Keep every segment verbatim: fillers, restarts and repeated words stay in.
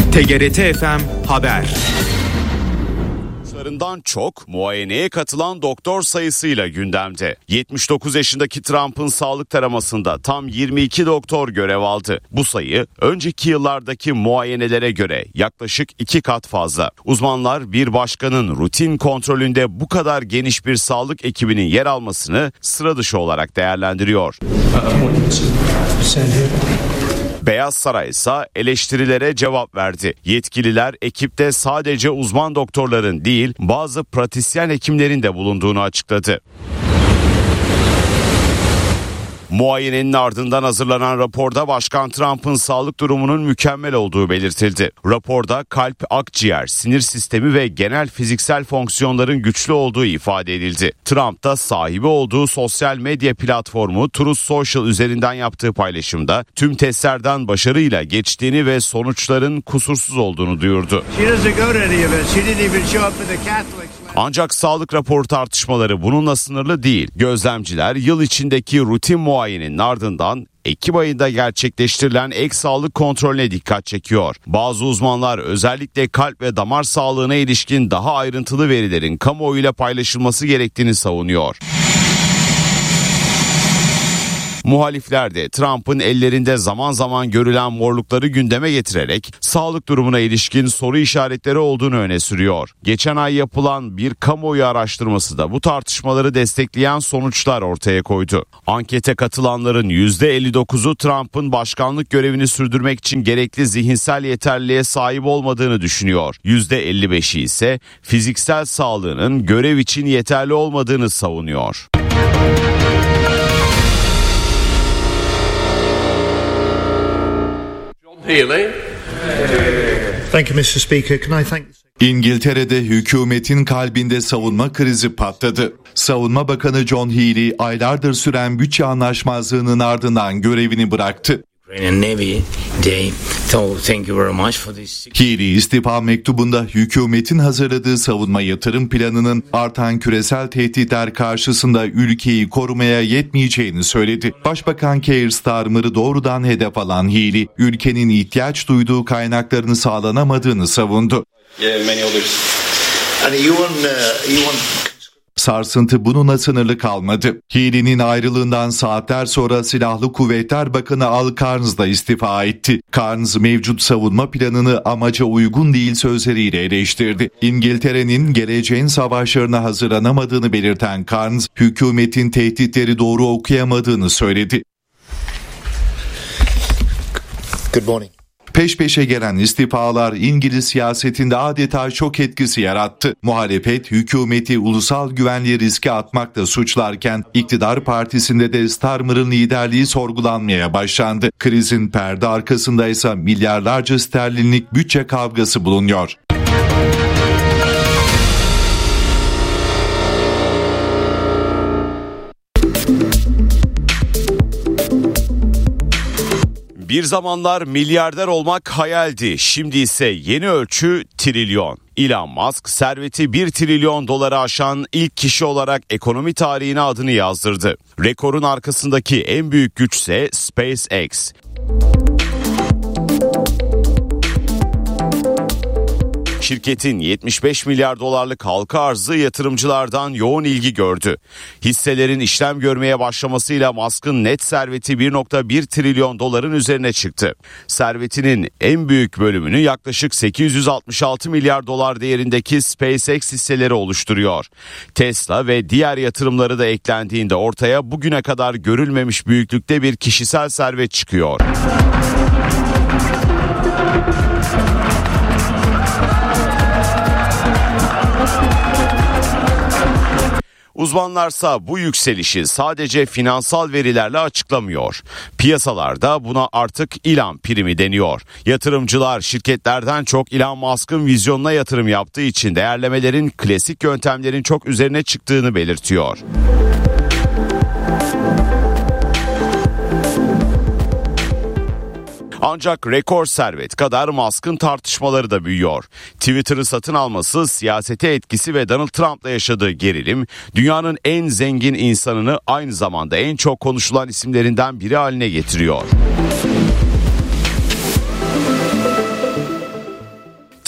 T G R T F M Haber. Çok muayeneye katılan doktor sayısıyla gündemde. yetmiş dokuz yaşındaki Trump'ın sağlık taramasında tam yirmi iki doktor görev aldı. Bu sayı önceki yıllardaki muayenelere göre yaklaşık iki kat fazla. Uzmanlar bir başkanın rutin kontrolünde bu kadar geniş bir sağlık ekibinin yer almasını sıra dışı olarak değerlendiriyor. Beyaz Saray ise eleştirilere cevap verdi. Yetkililer ekipte sadece uzman doktorların değil, bazı pratisyen hekimlerin de bulunduğunu açıkladı. Muayenenin ardından hazırlanan raporda Başkan Trump'ın sağlık durumunun mükemmel olduğu belirtildi. Raporda kalp, akciğer, sinir sistemi ve genel fiziksel fonksiyonların güçlü olduğu ifade edildi. Trump da sahibi olduğu sosyal medya platformu Truth Social üzerinden yaptığı paylaşımda tüm testlerden başarıyla geçtiğini ve sonuçların kusursuz olduğunu duyurdu. Ancak sağlık raporu tartışmaları bununla sınırlı değil. Gözlemciler yıl içindeki rutin muayenenin ardından Ekim ayında gerçekleştirilen ek sağlık kontrolüne dikkat çekiyor. Bazı uzmanlar özellikle kalp ve damar sağlığına ilişkin daha ayrıntılı verilerin kamuoyuyla paylaşılması gerektiğini savunuyor. Muhalifler de Trump'ın ellerinde zaman zaman görülen morlukları gündeme getirerek sağlık durumuna ilişkin soru işaretleri olduğunu öne sürüyor. Geçen ay yapılan bir kamuoyu araştırması da bu tartışmaları destekleyen sonuçlar ortaya koydu. Ankete katılanların yüzde elli dokuzu Trump'ın başkanlık görevini sürdürmek için gerekli zihinsel yeterliliğe sahip olmadığını düşünüyor. yüzde elli beşi ise fiziksel sağlığının görev için yeterli olmadığını savunuyor. Thank you, Mister Speaker. Can I thank... İngiltere'de hükümetin kalbinde savunma krizi patladı. Savunma Bakanı John Healey aylardır süren bütçe anlaşmazlığının ardından görevini bıraktı. Healey istifa mektubunda hükümetin hazırladığı savunma yatırım planının artan küresel tehditler karşısında ülkeyi korumaya yetmeyeceğini söyledi. Başbakan Keir Starmer'ı doğrudan hedef alan Healey, ülkenin ihtiyaç duyduğu kaynaklarını sağlanamadığını savundu. Sarsıntı bununla sınırlı kalmadı. Healey'nin ayrılığından saatler sonra Silahlı Kuvvetler Bakanı Al Carnes da istifa etti. Carnes mevcut savunma planını amaca uygun değil sözleriyle eleştirdi. İngiltere'nin geleceğin savaşlarına hazırlanamadığını belirten Carnes, hükümetin tehditleri doğru okuyamadığını söyledi. Good morning. Peş peşe gelen istifalar İngiliz siyasetinde adeta şok etkisi yarattı. Muhalefet hükümeti ulusal güvenliği riske atmakla suçlarken iktidar partisinde de Starmer'ın liderliği sorgulanmaya başlandı. Krizin perde arkasında ise milyarlarca sterlinlik bütçe kavgası bulunuyor. Bir zamanlar milyarder olmak hayaldi. Şimdi ise yeni ölçü trilyon. Elon Musk serveti bir trilyon doları aşan ilk kişi olarak ekonomi tarihine adını yazdırdı. Rekorun arkasındaki en büyük güçse SpaceX. Şirketin yetmiş beş milyar dolarlık halka arzı yatırımcılardan yoğun ilgi gördü. Hisselerin işlem görmeye başlamasıyla Musk'ın net serveti bir virgül bir trilyon doların üzerine çıktı. Servetinin en büyük bölümünü yaklaşık sekiz yüz altmış altı milyar dolar değerindeki SpaceX hisseleri oluşturuyor. Tesla ve diğer yatırımları da eklendiğinde ortaya bugüne kadar görülmemiş büyüklükte bir kişisel servet çıkıyor. Uzmanlarsa bu yükselişi sadece finansal verilerle açıklamıyor. Piyasalarda buna artık Elon primi deniyor. Yatırımcılar şirketlerden çok Elon Musk'ın vizyonuna yatırım yaptığı için değerlemelerin klasik yöntemlerin çok üzerine çıktığını belirtiyor. Ancak rekor servet kadar Musk'ın tartışmaları da büyüyor. Twitter'ı satın alması, siyasete etkisi ve Donald Trump'la yaşadığı gerilim, dünyanın en zengin insanını aynı zamanda en çok konuşulan isimlerinden biri haline getiriyor.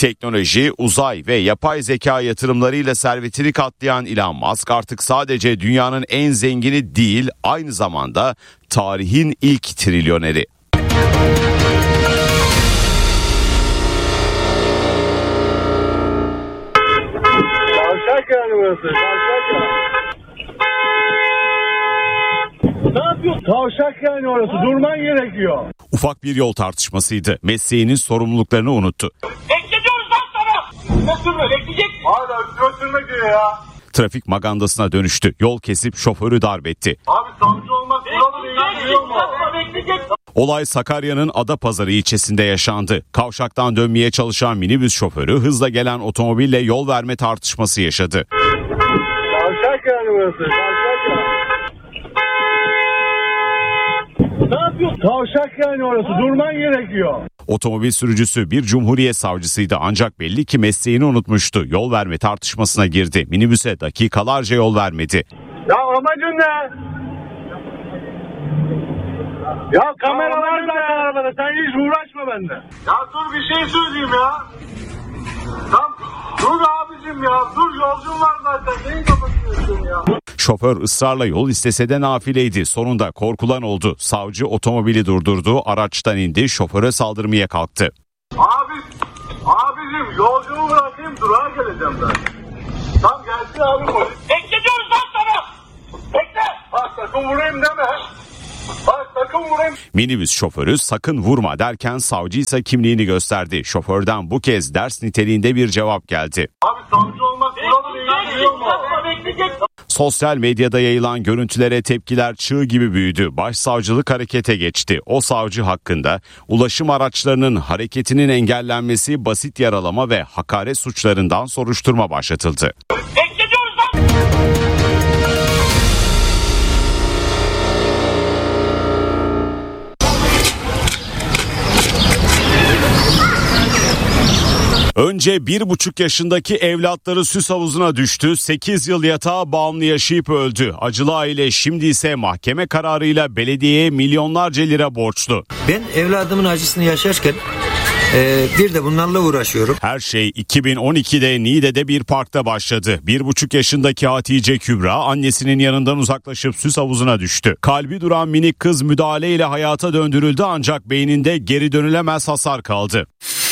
Teknoloji, uzay ve yapay zeka yatırımlarıyla servetini katlayan Elon Musk artık sadece dünyanın en zengini değil, aynı zamanda tarihin ilk trilyoneri. Kavşak yani burası. Kavşak ya. Ne yapıyorsun? Kavşak yani orası. Durman gerekiyor. Ufak bir yol tartışmasıydı. Mesleğinin sorumluluklarını unuttu. Bekletiyoruz lan sana. Ne sürme? Bekleyecek. Hala üstüme sürme diyor ya. Trafik magandasına dönüştü. Yol kesip şoförü darp etti. Abi savcı olmak kuralı değil. Bekleyecek. Olay Sakarya'nın Adapazarı ilçesinde yaşandı. Kavşaktan dönmeye çalışan minibüs şoförü hızla gelen otomobille yol verme tartışması yaşadı. Kavşak yani burası. Kavşak ya. Ne yapıyorsun? Kavşak yani orası. Durman gerekiyor. Otomobil sürücüsü bir cumhuriyet savcısıydı ancak belli ki mesleğini unutmuştu. Yol verme tartışmasına girdi. Minibüse dakikalarca yol vermedi. Ya amacın ne? Ya kamera var zaten arabada. Sen hiç uğraşma bende. Ya dur bir şey söyleyeyim ya. Tam dur abicim ya. Dur yolcum var zaten. Neyin kapatıyorsun ya? Şoför ısrarla yol istese de nafileydi. Sonunda korkulan oldu. Savcı otomobili durdurdu. Araçtan indi. Şoföre saldırmaya kalktı. Abi, abicim yolcumu bırakayım durağa geleceğim ben. Tam gelsin abi polis. Bekletiyoruz lan sana. Bekle. Bak sakın vurayım deme. Bak sakın vurayım. Minibüs şoförü sakın vurma derken savcı ise kimliğini gösterdi. Şoförden bu kez ders niteliğinde bir cevap geldi. Abi savcı olmak kuralı değil. Sosyal medyada yayılan görüntülere tepkiler çığ gibi büyüdü. Başsavcılık harekete geçti. O savcı hakkında ulaşım araçlarının hareketinin engellenmesi, basit yaralama ve hakaret suçlarından soruşturma başlatıldı. Bekletiyoruz lan. Önce bir buçuk yaşındaki evlatları süs havuzuna düştü. sekiz yıl yatağa bağımlı yaşayıp öldü. Acılı aile şimdi ise mahkeme kararıyla belediyeye milyonlarca lira borçlu. Ben evladımın acısını yaşarken e, bir de bunlarla uğraşıyorum. Her şey iki bin on ikide Niğde'de bir parkta başladı. Bir buçuk yaşındaki Hatice Kübra annesinin yanından uzaklaşıp süs havuzuna düştü. Kalbi duran minik kız müdahaleyle hayata döndürüldü ancak beyninde geri dönülemez hasar kaldı.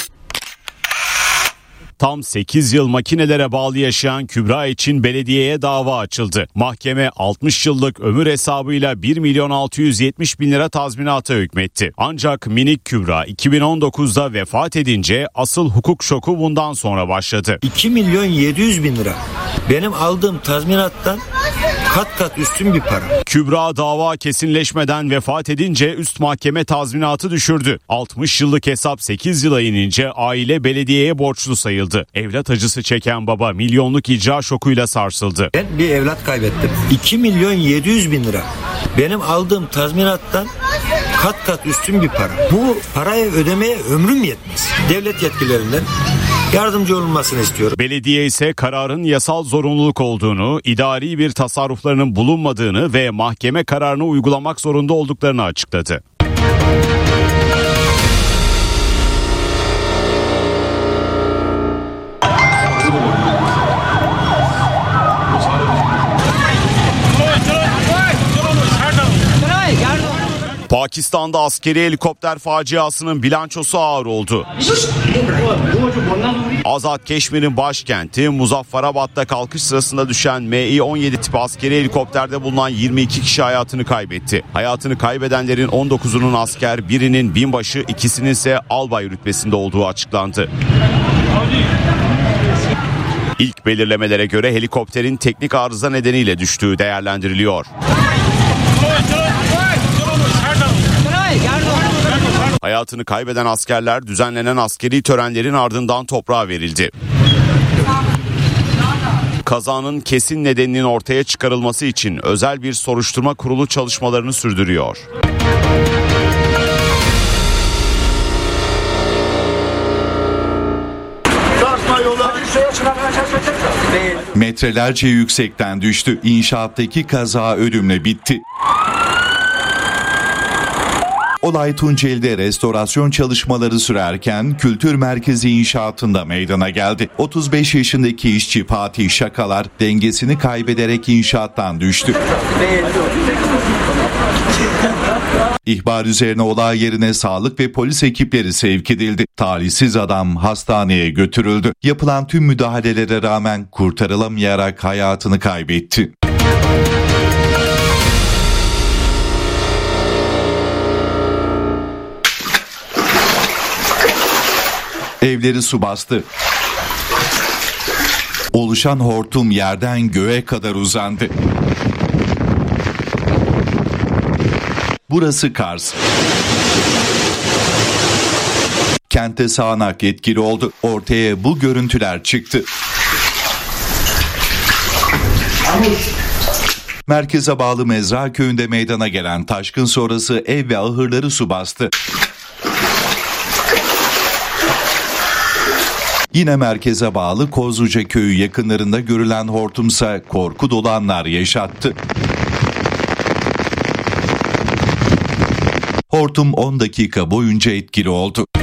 Tam sekiz yıl makinelere bağlı yaşayan Kübra için belediyeye dava açıldı. Mahkeme altmış yıllık ömür hesabıyla bir milyon altı yüz yetmiş bin lira tazminata hükmetti. Ancak minik Kübra iki bin on dokuzda vefat edince asıl hukuk şoku bundan sonra başladı. iki milyon yedi yüz bin lira. Benim aldığım tazminattan kat kat üstün bir para. Kübra dava kesinleşmeden vefat edince üst mahkeme tazminatı düşürdü. altmış yıllık hesap sekiz yıla inince aile belediyeye borçlu sayıldı. Evlat acısı çeken baba milyonluk icra şokuyla sarsıldı. Ben bir evlat kaybettim. iki milyon yedi yüz bin lira. Benim aldığım tazminattan kat kat üstün bir para. Bu parayı ödemeye ömrüm yetmez. Devlet yetkililerinden yardımcı olunmasını istiyorum. Belediye ise kararın yasal zorunluluk olduğunu, idari bir tasarruflarının bulunmadığını ve mahkeme kararını uygulamak zorunda olduklarını açıkladı. Pakistan'da askeri helikopter faciasının bilançosu ağır oldu. Azad Keşmir'in başkenti Muzaffarabad'da kalkış sırasında düşen M İ on yedi tipi askeri helikopterde bulunan yirmi iki kişi hayatını kaybetti. Hayatını kaybedenlerin on dokuzunun asker, birinin binbaşı, ikisinin ise albay rütbesinde olduğu açıklandı. İlk belirlemelere göre helikopterin teknik arıza nedeniyle düştüğü değerlendiriliyor. Hayatını kaybeden askerler düzenlenen askeri törenlerin ardından toprağa verildi. Kazanın kesin nedeninin ortaya çıkarılması için özel bir soruşturma kurulu çalışmalarını sürdürüyor. Metrelerce yüksekten düştü. İnşaattaki kaza ölümle bitti. Olay Tunceli'de restorasyon çalışmaları sürerken kültür merkezi inşaatında meydana geldi. otuz beş yaşındaki işçi Fatih Şakalar dengesini kaybederek inşaattan düştü. İhbar üzerine olay yerine sağlık ve polis ekipleri sevk edildi. Talihsiz adam hastaneye götürüldü. Yapılan tüm müdahalelere rağmen kurtarılamayarak hayatını kaybetti. Evleri su bastı. Oluşan hortum yerden göğe kadar uzandı. Burası Kars. Kente sağanak etkili oldu. Ortaya bu görüntüler çıktı. Merkeze bağlı Mezra köyünde meydana gelen taşkın sonrası ev ve ahırları su bastı. Yine merkeze bağlı Kozluca köyü yakınlarında görülen hortumsa korku dolu anlar yaşattı. Hortum on dakika boyunca etkili oldu.